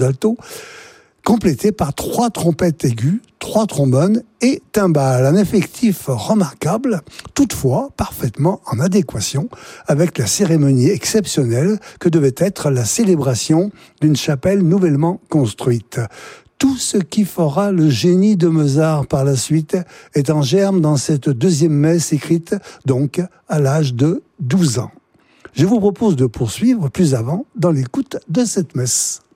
d'alto, complété par 3 trompettes aiguës, 3 trombones et timbales. Un effectif remarquable, toutefois parfaitement en adéquation avec la cérémonie exceptionnelle que devait être la célébration d'une chapelle nouvellement construite. Tout ce qui fera le génie de Mozart par la suite est en germe dans cette deuxième messe écrite donc à l'âge de 12 ans. Je vous propose de poursuivre plus avant dans l'écoute de cette messe.